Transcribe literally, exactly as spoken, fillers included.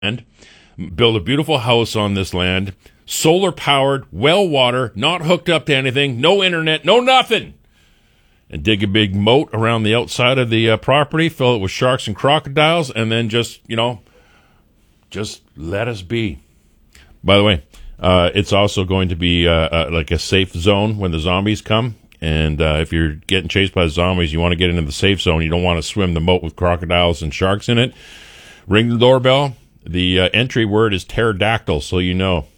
and build a beautiful house on this land, solar powered, well water, not hooked up to anything, no internet, no nothing. And dig a big moat around the outside of the uh, property, fill it with sharks and crocodiles, and then just, you know, just let us be. By the way, uh, it's also going to be uh, uh, like a safe zone when the zombies come. And uh, if you're getting chased by the zombies, you want to get into the safe zone. You don't want to swim the moat with crocodiles and sharks in it. Ring the doorbell. The uh, entry word is pterodactyl, so you know.